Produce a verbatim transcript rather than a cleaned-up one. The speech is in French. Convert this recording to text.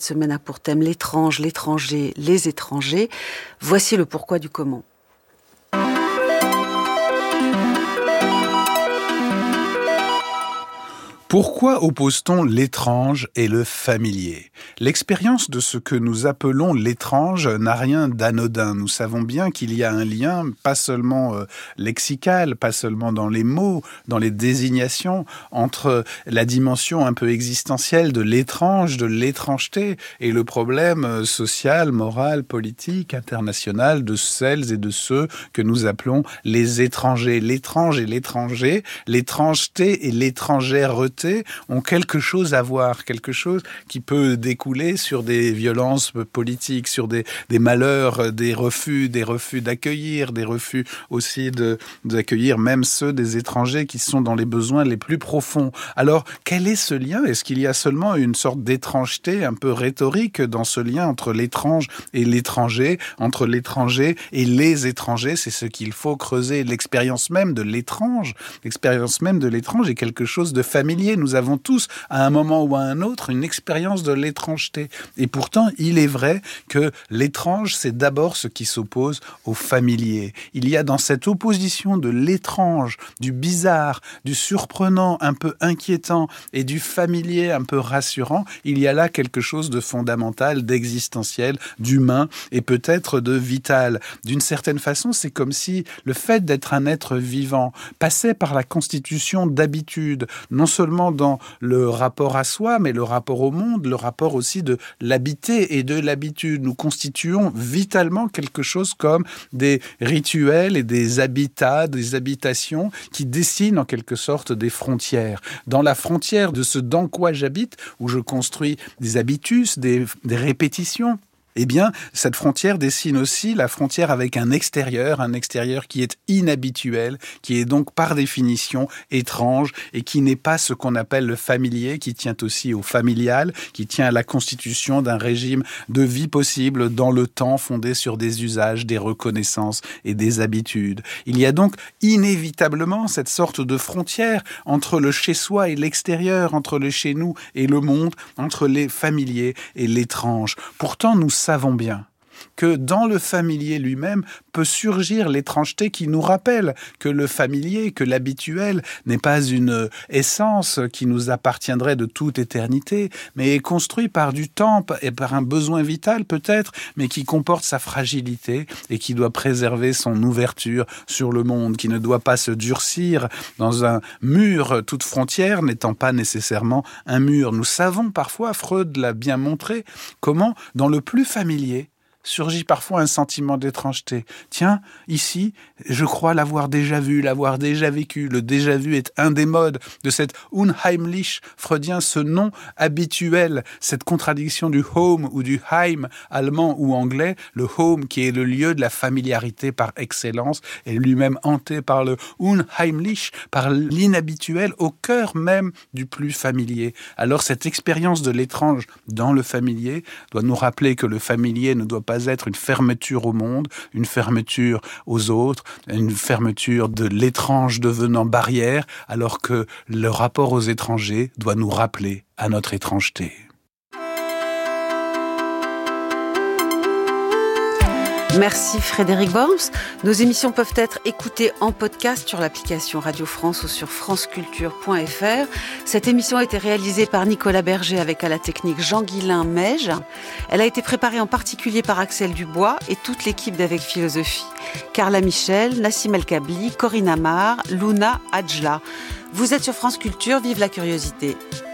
cette semaine a pour thème l'étrange, l'étranger, les étrangers. Voici le pourquoi du comment. Pourquoi oppose-t-on l'étrange et le familier ? L'expérience de ce que nous appelons l'étrange n'a rien d'anodin. Nous savons bien qu'il y a un lien, pas seulement euh, lexical, pas seulement dans les mots, dans les désignations, entre la dimension un peu existentielle de l'étrange, de l'étrangeté, et le problème euh, social, moral, politique, international de celles et de ceux que nous appelons les étrangers. L'étrange et l'étranger, l'étrangeté et l'étrangèreté ont quelque chose à voir, quelque chose qui peut découler sur des violences politiques, sur des, des malheurs, des refus, des refus d'accueillir, des refus aussi de, d'accueillir même ceux des étrangers qui sont dans les besoins les plus profonds. Alors, quel est ce lien ? Est-ce qu'il y a seulement une sorte d'étrangeté un peu rhétorique dans ce lien entre l'étrange et l'étranger, entre l'étranger et les étrangers ? C'est ce qu'il faut creuser. L'expérience même de l'étrange, l'expérience même de l'étrange est quelque chose de familier. Nous avons tous, à un moment ou à un autre, une expérience de l'étrangeté. Et pourtant, il est vrai que l'étrange, c'est d'abord ce qui s'oppose au familier. Il y a dans cette opposition de l'étrange, du bizarre, du surprenant, un peu inquiétant, et du familier, un peu rassurant, il y a là quelque chose de fondamental, d'existentiel, d'humain, et peut-être de vital. D'une certaine façon, c'est comme si le fait d'être un être vivant passait par la constitution d'habitude, non seulement dans le rapport à soi, mais le rapport au monde, le rapport aussi de l'habiter et de l'habitude. Nous constituons vitalement quelque chose comme des rituels et des habitats, des habitations qui dessinent en quelque sorte des frontières. Dans la frontière de ce dans quoi j'habite, où je construis des habitus, des, des répétitions, eh bien, cette frontière dessine aussi la frontière avec un extérieur, un extérieur qui est inhabituel, qui est donc par définition étrange et qui n'est pas ce qu'on appelle le familier, qui tient aussi au familial, qui tient à la constitution d'un régime de vie possible dans le temps fondé sur des usages, des reconnaissances et des habitudes. Il y a donc inévitablement cette sorte de frontière entre le chez-soi et l'extérieur, entre le chez-nous et le monde, entre les familiers et l'étrange. Pourtant, nous savons bien que dans le familier lui-même peut surgir l'étrangeté qui nous rappelle que le familier, que l'habituel n'est pas une essence qui nous appartiendrait de toute éternité, mais est construit par du temps et par un besoin vital peut-être, mais qui comporte sa fragilité et qui doit préserver son ouverture sur le monde, qui ne doit pas se durcir dans un mur, toute frontière n'étant pas nécessairement un mur. Nous savons parfois, Freud l'a bien montré, comment dans le plus familier, surgit parfois un sentiment d'étrangeté. Tiens, ici, je crois l'avoir déjà vu, l'avoir déjà vécu. Le déjà vu est un des modes de cet unheimlich freudien, ce nom habituel, cette contradiction du home ou du Heim, allemand ou anglais, le home qui est le lieu de la familiarité par excellence, est lui-même hanté par le unheimlich, par l'inhabituel, au cœur même du plus familier. Alors cette expérience de l'étrange dans le familier doit nous rappeler que le familier ne doit pas être une fermeture au monde, une fermeture aux autres, une fermeture de l'étrange devenant barrière, alors que le rapport aux étrangers doit nous rappeler à notre étrangeté. Merci Frédéric Worms. Nos émissions peuvent être écoutées en podcast sur l'application Radio France ou sur franceculture point f r. Cette émission a été réalisée par Nicolas Berger avec à la technique Jean-Guilain Meige. Elle a été préparée en particulier par Axel Dubois et toute l'équipe d'Avec Philosophie. Carla Michel, Nassim El Kabli, Corinne Amar, Luna Adjla. Vous êtes sur France Culture, vive la curiosité.